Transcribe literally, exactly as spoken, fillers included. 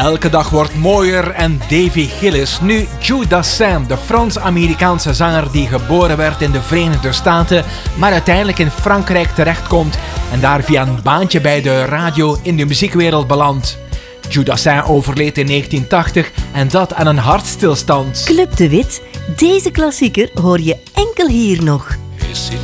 Elke dag wordt mooier en Davy Gillis. Nu Joe Dassin, de Frans-Amerikaanse zanger die geboren werd in de Verenigde Staten, maar uiteindelijk in Frankrijk terechtkomt en daar via een baantje bij de radio in de muziekwereld belandt. Joe Dassin overleed in negentien tachtig en dat aan een hartstilstand. Club de Wit, deze klassieker hoor je enkel hier nog. Et si